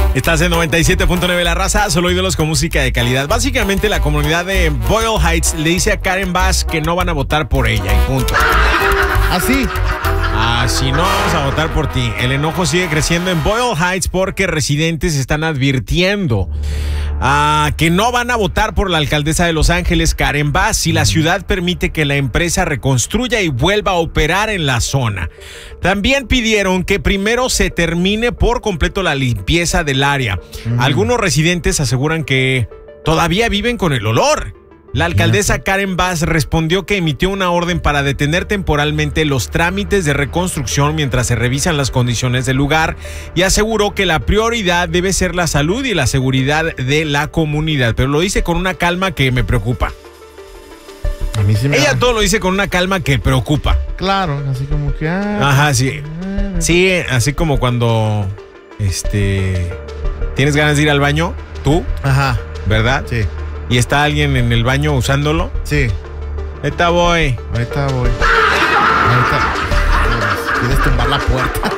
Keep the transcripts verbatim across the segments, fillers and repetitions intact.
Estás en noventa y siete punto nueve La Raza, solo ídolos con música de calidad. Básicamente la comunidad de Boyle Heights le dice a Karen Bass que no van a votar por ella y punto. ¿Así? Así no vamos a votar por ti. El enojo sigue creciendo en Boyle Heights porque residentes están advirtiendo uh, que no van a votar por la alcaldesa de Los Ángeles, Karen Bass, si la ciudad permite que la empresa reconstruya y vuelva a operar en la zona. También pidieron que primero se termine por completo la limpieza del área. Mm. Algunos residentes aseguran que todavía viven con el olor. La alcaldesa Karen Bass respondió que emitió una orden para detener temporalmente los trámites de reconstrucción mientras se revisan las condiciones del lugar y aseguró que la prioridad debe ser la salud y la seguridad de la comunidad, pero lo dice con una calma que me preocupa. A mí sí me Ella da. todo lo dice con una calma que preocupa. Claro, así como que... Ah, Ajá, sí. Sí, así como cuando este tienes ganas de ir al baño, tú, Ajá, ¿verdad? sí, Y está alguien en el baño usándolo. sí. Ahorita voy. Ahorita voy. Ahorita. ¿Quieres tumbar la puerta?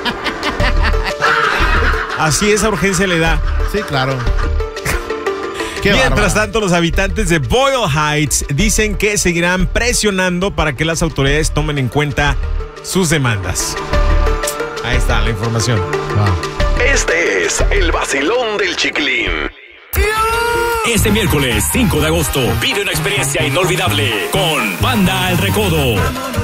Así esa urgencia le da. Sí, claro. Qué Mientras bárbaro. tanto, los habitantes de Boyle Heights dicen que seguirán presionando para que las autoridades tomen en cuenta sus demandas. Ahí está la información. Wow. Este es el vacilón del Chiquilín. Este miércoles cinco de agosto vive una experiencia inolvidable con Banda El Recodo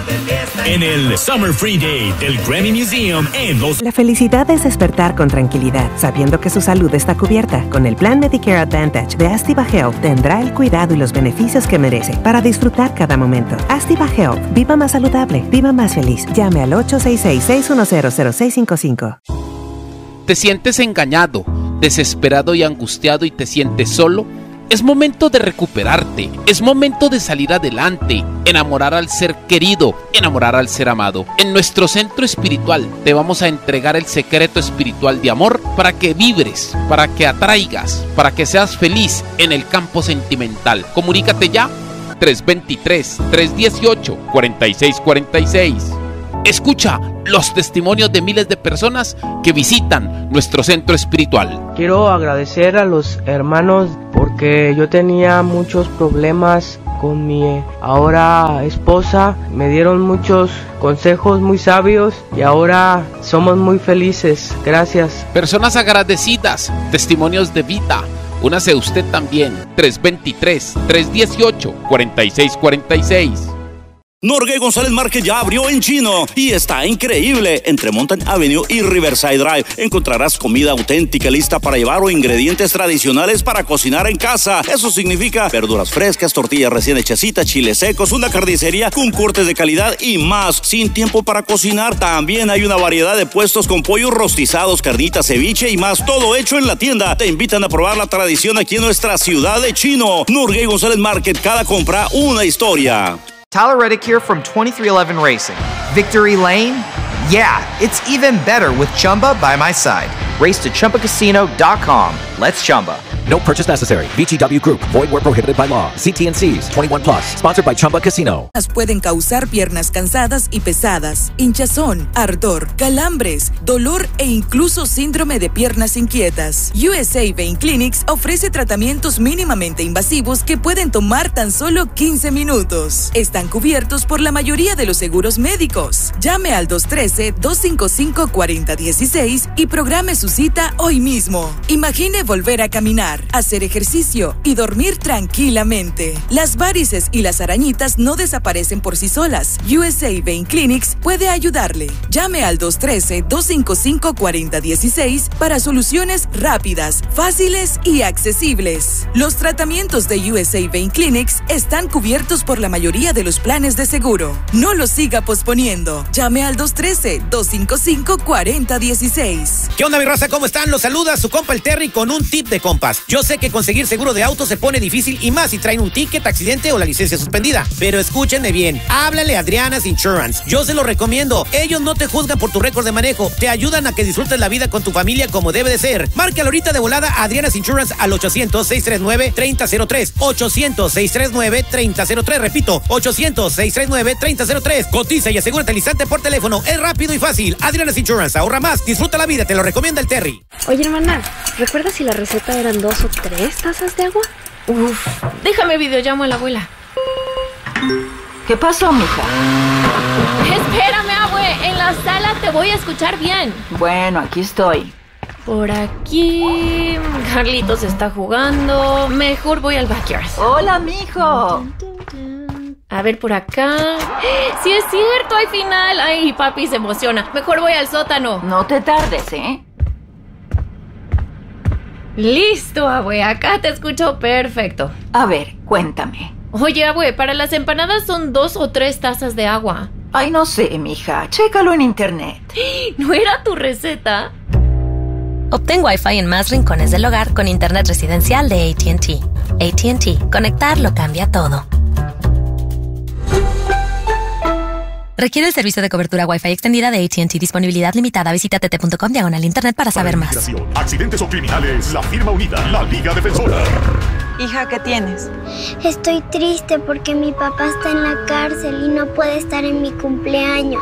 en el Summer Free Day del Grammy Museum en Los... La felicidad es despertar con tranquilidad, sabiendo que su salud está cubierta. Con el plan Medicare Advantage de Astiva Health tendrá el cuidado y los beneficios que merece para disfrutar cada momento. Astiva Health, viva más saludable, viva más feliz. Llame al ocho seis seis, seis uno cero, cero seis cinco cinco. ¿Te sientes engañado, desesperado y angustiado y te sientes solo? Es momento de recuperarte, es momento de salir adelante, enamorar al ser querido, enamorar al ser amado. En nuestro centro espiritual te vamos a entregar el secreto espiritual de amor para que vibres, para que atraigas, para que seas feliz en el campo sentimental. Comunícate ya, tres dos tres, tres uno ocho, cuatro seis cuatro seis. Escucha los testimonios de miles de personas que visitan nuestro centro espiritual. Quiero agradecer a los hermanos porque yo tenía muchos problemas con mi ahora esposa. Me dieron muchos consejos muy sabios y ahora somos muy felices. Gracias. Personas agradecidas, testimonios de vida. Únase usted también. tres dos tres, tres uno ocho, cuatro seis cuatro seis. Norgay González Márquez ya abrió en Chino y está increíble. Entre Mountain Avenue y Riverside Drive encontrarás comida auténtica lista para llevar o ingredientes tradicionales para cocinar en casa. Eso significa verduras frescas, tortillas recién hechecitas, chiles secos, una carnicería con cortes de calidad y más. Sin tiempo para cocinar, también hay una variedad de puestos con pollos rostizados, carnitas, ceviche y más. Todo hecho en la tienda. Te invitan a probar la tradición aquí en nuestra ciudad de Chino. Norgay González Market, cada compra una historia. Tyler Reddick here from twenty-three eleven Racing. Victory Lane? Yeah, it's even better with Chumba by my side. Race to Chumba Casino dot com. Let's Chumba. No purchase necessary. V G W Group. Void where prohibited by law. See T and C's. twenty-one plus. Sponsored by Chumba Casino. Pueden causar piernas cansadas y pesadas, hinchazón, ardor, calambres, dolor e incluso síndrome de piernas inquietas. U S A Vein Clinics ofrece tratamientos mínimamente invasivos que pueden tomar tan solo quince minutos. Están cubiertos por la mayoría de los seguros médicos. Llame al dos uno tres, dos cinco cinco, cuatro cero uno seis y programe su cita hoy mismo. Imagine volver a caminar, hacer ejercicio y dormir tranquilamente. Las varices y las arañitas no desaparecen por sí solas. U S A Vein Clinics puede ayudarle. Llame al dos uno tres, dos cinco cinco, cuatro cero uno seis para soluciones rápidas, fáciles y accesibles. Los tratamientos de U S A Vein Clinics están cubiertos por la mayoría de los planes de seguro. No los siga posponiendo. Llame al dos uno tres, dos cinco cinco, cuatro cero uno seis. ¿Qué onda, mi raza? ¿Cómo están? Los saluda su compa el Terry con un un tip de compas. Yo sé que conseguir seguro de auto se pone difícil y más si traen un ticket, accidente o la licencia suspendida. Pero escúchenme bien, háblale a Adriana's Insurance. Yo se lo recomiendo. Ellos no te juzgan por tu récord de manejo. Te ayudan a que disfrutes la vida con tu familia como debe de ser. Márcale ahorita de volada a Adriana's Insurance al ochocientos, seiscientos treinta y nueve, treinta cero tres. ochocientos, seiscientos treinta y nueve, treinta cero tres. Repito, ochocientos, seiscientos treinta y nueve, treinta cero tres. Cotiza y asegúrate al instante por teléfono. Es rápido y fácil. Adriana's Insurance. Ahorra más. Disfruta la vida. Te lo recomienda el Terry. Oye, hermana, ¿recuerdas si la receta eran dos o tres tazas de agua? Uf, déjame videollamo a la abuela. ¿Qué pasó, mija? Espérame, abue. En la sala te voy a escuchar bien. Bueno, aquí estoy. Por aquí... Carlitos está jugando. Mejor voy al backyard. Hola, mijo. A ver, por acá... ¡Sí es cierto! ¡Hay final! ¡Ay, papi se emociona! Mejor voy al sótano. No te tardes, ¿eh? Listo, abue. Acá te escucho perfecto. A ver, cuéntame. Oye, abue, para las empanadas son dos o tres tazas de agua. Ay, no sé, mija. Chécalo en internet. ¿No era tu receta? Obtén Wi-Fi en más rincones del hogar con internet residencial de A T and T. A T and T. Conectar lo cambia todo. Requiere el servicio de cobertura Wi-Fi extendida de A T and T. Disponibilidad limitada. Visita t t punto com diagonal internet para saber más. Accidentes o criminales, la firma unida, la Liga Defensora. Hija, ¿qué tienes? Estoy triste porque mi papá está en la cárcel y no puede estar en mi cumpleaños.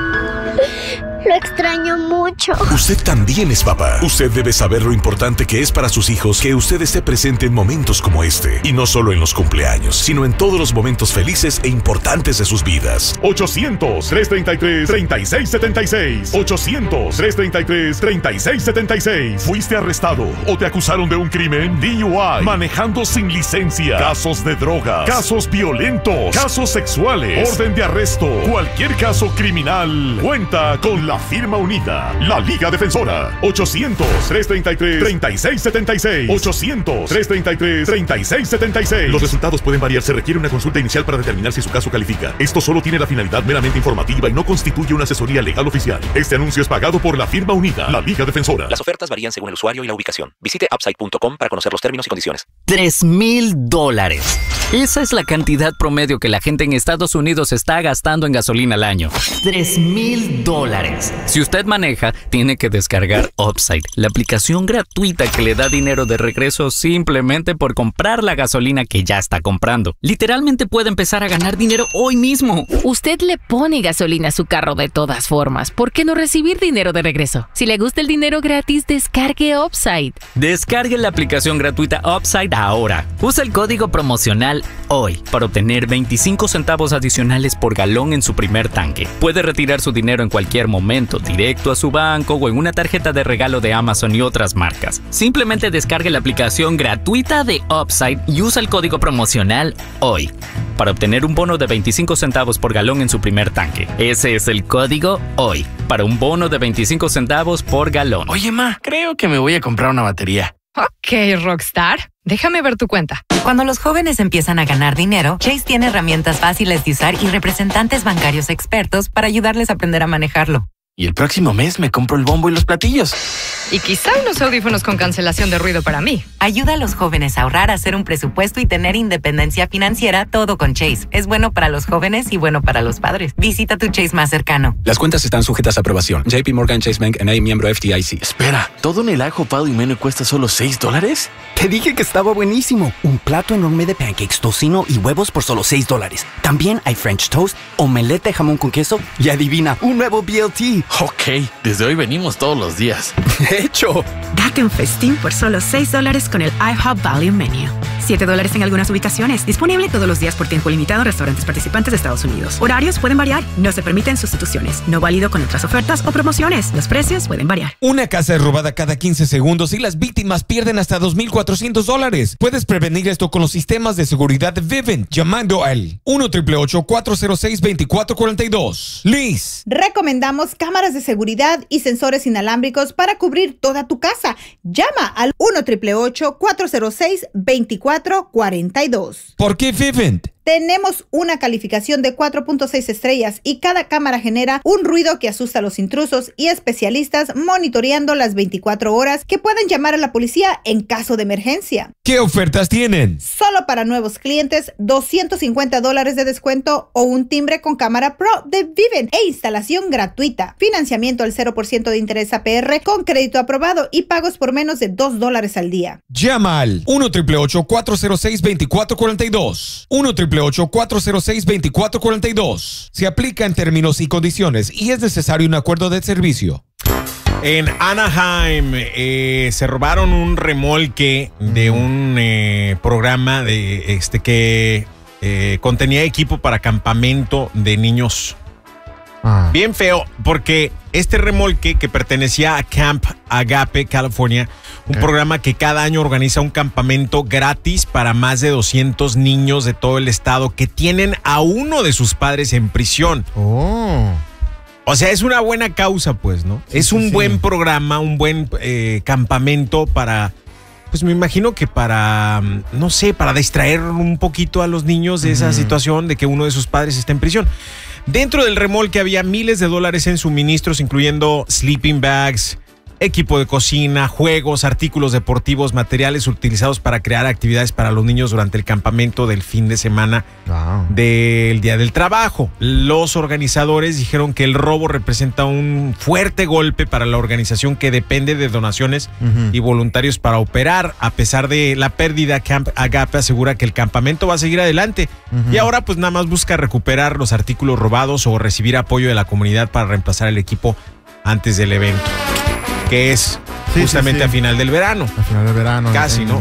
Lo extraño mucho. Usted también es papá. Usted debe saber lo importante que es para sus hijos que usted esté presente en momentos como este. Y no solo en los cumpleaños, sino en todos los momentos felices e importantes de sus vidas. ochocientos, trescientos treinta y tres, treinta y seis setenta y seis. ochocientos, trescientos treinta y tres, treinta y seis setenta y seis. ¿Fuiste arrestado o te acusaron de un crimen? D U I. Manejando sin licencia. Casos de drogas. Casos violentos. Casos sexuales. Orden de arresto. Cualquier caso criminal. Cuenta con la firma unida, la Liga Defensora. ochocientos, trescientos treinta y tres, treinta y seis setenta y seis. ochocientos, trescientos treinta y tres, treinta y seis setenta y seis. Los resultados pueden variar. Se requiere una consulta inicial para determinar si su caso califica. Esto solo tiene la finalidad meramente informativa y no constituye una asesoría legal oficial. Este anuncio es pagado por la firma unida, la Liga Defensora. Las ofertas varían según el usuario y la ubicación. Visite upside punto com para conocer los términos y condiciones. Tres mil dólares. Esa es la cantidad promedio que la gente en Estados Unidos está gastando en gasolina al año. Tres mil dólares. Si usted maneja, tiene que descargar Upside, la aplicación gratuita que le da dinero de regreso simplemente por comprar la gasolina que ya está comprando. Literalmente puede empezar a ganar dinero hoy mismo. Usted le pone gasolina a su carro de todas formas. ¿Por qué no recibir dinero de regreso? Si le gusta el dinero gratis, descargue Upside. Descargue la aplicación gratuita Upside ahora. Usa el código promocional hoy para obtener veinticinco centavos adicionales por galón en su primer tanque. Puede retirar su dinero en cualquier momento, directo a su banco o en una tarjeta de regalo de Amazon y otras marcas. Simplemente descargue la aplicación gratuita de Upside y usa el código promocional hoy para obtener un bono de veinticinco centavos por galón en su primer tanque. Ese es el código hoy para un bono de veinticinco centavos por galón. Oye, ma, creo que me voy a comprar una batería. Ok, Rockstar. Déjame ver tu cuenta. Cuando los jóvenes empiezan a ganar dinero, Chase tiene herramientas fáciles de usar y representantes bancarios expertos para ayudarles a aprender a manejarlo. Y el próximo mes me compro el bombo y los platillos. Y quizá unos audífonos con cancelación de ruido para mí. Ayuda a los jóvenes a ahorrar, a hacer un presupuesto y tener independencia financiera, todo con Chase. Es bueno para los jóvenes y bueno para los padres. Visita tu Chase más cercano. Las cuentas están sujetas a aprobación. J P Morgan Chase Bank N A, miembro F D I C. Espera, ¿todo en el ajo pado y menú cuesta solo seis dólares? Te dije que estaba buenísimo. Un plato enorme de pancakes, tocino y huevos por solo seis dólares. También hay French toast, omelette de jamón con queso y adivina, un nuevo B L T. Ok, desde hoy venimos todos los días. ¡Hecho! Date un festín por solo seis dólares con el IHOP Value Menu. siete dólares en algunas ubicaciones. Disponible todos los días por tiempo limitado en restaurantes participantes de Estados Unidos. Horarios pueden variar. No se permiten sustituciones. No válido con otras ofertas o promociones. Los precios pueden variar. Una casa es robada cada quince segundos y las víctimas pierden hasta dos mil cuatrocientos dólares. Puedes prevenir esto con los sistemas de seguridad de Vivint llamando al uno, ocho ocho ocho, cuatro cero seis, dos cuatro cuatro dos. Liz. Recomendamos cámaras de seguridad y sensores inalámbricos para cubrir toda tu casa. Llama al uno, ocho ocho ocho, cuatro cero seis, dos cuatro cuatro dos. ¿Por qué Vivint? Tenemos una calificación de cuatro punto seis estrellas y cada cámara genera un ruido que asusta a los intrusos y especialistas monitoreando las veinticuatro horas que pueden llamar a la policía en caso de emergencia. ¿Qué ofertas tienen? Solo para nuevos clientes, doscientos cincuenta dólares de descuento o un timbre con cámara Pro de Vivint e instalación gratuita. Financiamiento al cero por ciento de interés A P R con crédito aprobado y pagos por menos de dos dólares al día. Llama al uno, ocho ocho ocho, cuatro cero seis, dos cuatro cuatro dos. uno, ocho ocho ocho, cuatro cero seis, dos cuatro cuatro dos. Se aplica en términos y condiciones y es necesario un acuerdo de servicio. En Anaheim eh, se robaron un remolque de un eh, programa de este que eh, contenía equipo para campamento de niños. Ah. Bien feo, porque este remolque que pertenecía a Camp Agape, California, un okay. programa que cada año organiza un campamento gratis para más de doscientos niños de todo el estado que tienen a uno de sus padres en prisión. Oh. O sea, es una buena causa, pues, ¿no? Sí, es un sí, buen sí. programa, un buen eh, campamento para, pues me imagino que para, no sé, para distraer un poquito a los niños de esa uh-huh. situación de que uno de sus padres está en prisión. Dentro del remolque había miles de dólares en suministros, incluyendo sleeping bags, equipo de cocina, juegos, artículos deportivos, materiales utilizados para crear actividades para los niños durante el campamento del fin de semana wow. del Día del Trabajo. Los organizadores dijeron que el robo representa un fuerte golpe para la organización que depende de donaciones uh-huh. y voluntarios para operar. A pesar de la pérdida, Camp Agape asegura que el campamento va a seguir adelante uh-huh. y ahora pues nada más busca recuperar los artículos robados o recibir apoyo de la comunidad para reemplazar el equipo antes del evento, que es sí, justamente sí, sí. a final del verano. A final del verano. Casi, ¿no?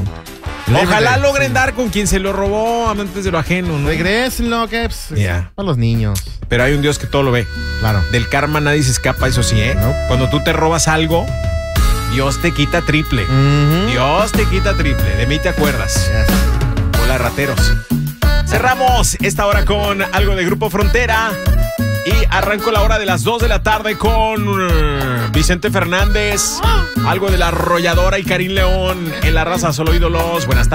Ojalá logren sí. dar con quien se lo robó antes de lo ajeno, ¿no? Regrésenlo, que pues, yeah. a los niños. Pero hay un Dios que todo lo ve. Claro. Del karma nadie se escapa, eso sí, ¿eh? No. Cuando tú te robas algo, Dios te quita triple. Uh-huh. Dios te quita triple. De mí te acuerdas. Yes. Hola, rateros. Cerramos esta hora con algo de Grupo Frontera. Y arranco la hora de las dos de la tarde con uh, Vicente Fernández, algo de La Arrolladora y Karim León en La Raza Solo Ídolos. Buenas tardes.